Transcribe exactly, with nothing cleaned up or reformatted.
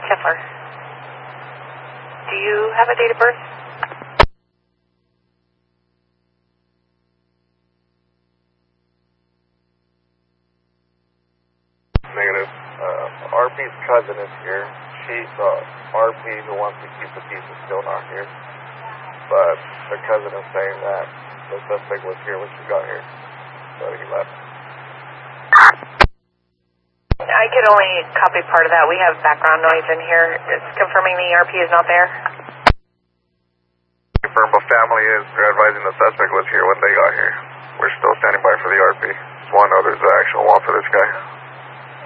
Kepler. Do you have a date of birth? Negative. Uh, R P's cousin is here. She's uh, R P who wants to keep the piece is still not here. But the cousin is saying that the suspect was here when she got here. So he left. I could only copy part of that. We have background noise in here. It's confirming the R P is not there. Confirm both family is. They're advising the suspect was here when they got here. We're still standing by for the R P. Just want to know there's an actual warrant for this guy.